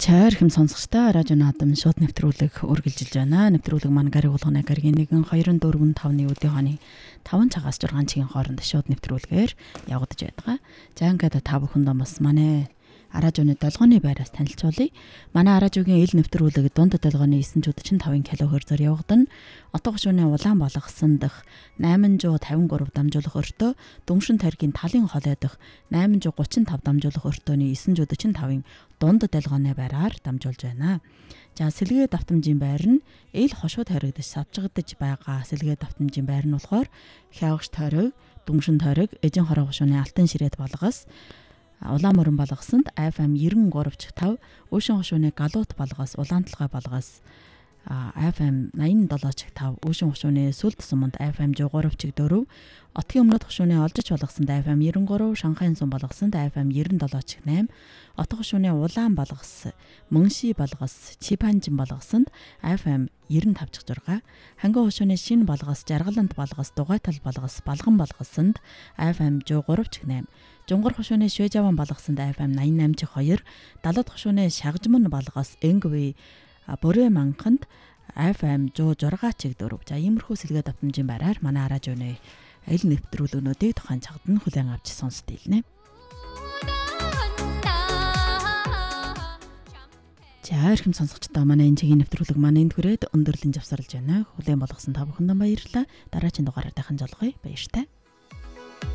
Чаар хэм сонсогчдоо радио наадам шууд нэвтрүүлэг үргэлжилж байна. Нэвтрүүлэг маань гариг болгоны гаригийн 1 2 4 5-ны үдийн хооны 5 цагаас 6 цагийн хооронд шууд нэвтрүүлгээр явагдаж байдаг. За ингээд та бүхэндээ бас манай радионы долгооны байраас танилцуулъя. Манай радиогийн ил нэвтрүүлэг дунд долгооны 945 кГц-ээр явагдана. Отго гушууны улаан болгосон дах 853 дамжуулах өртөө, дүншин таргийн талын холой дах 835 дамжуулах өртөөний 945-ын дунд долгооны байраар дамжуулж байна. За сэлгээ давтамжийн байр нь ил хошууд хоригдож савчгадж байгаа сэлгээ давтамжийн байр нь болохоор хявагч тойрог, дүншин тойрог, эжин хороо гушууны алтан ширээд балгас, улаан мөрөн балгасанд FM 93.5, Өшин гушууны галуут балгас, улаан талгай балгас, FM 87.5, Өшин гушууны сүл тусманд FM 103.4, Отгийн өмнөд гушууны олжич балгасанд FM 93, Шанхайн сум балгасанд FM 97.8, Отго гушууны улаан балгас, Мөнши балгас, Чипанжин балгасанд FM 95.6, Хангай гушууны шин балгас, Жаргалант балгас, Дугайтал балгас, Балган балгасанд FM 103.8, Жунгар гушууны Швежаван балгасанд FM 88.2, Далад гушууны Шагжман балгас, Энгви Борэ манханд FM 106.4. За иймэрхүү сэлгээ давтамжийн байраар манай радионы ил нэвтрүүлгүүдийг тухайн цагт нь хүлээн авч сонсд илнэ. За эрхэм сонсогчдоо манай энэ цагийн нэвтрүүлэг маань энд хүрээд өндөрлөн завсарлаж байна. Хүлээн болгосон та бүхэндээ баярлалаа. Дараагийн дугаараар дахин жолгоё. Баяртай.